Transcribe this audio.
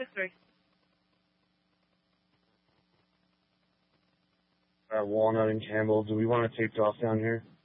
663. Walnut and Campbell, do we want to take off down here?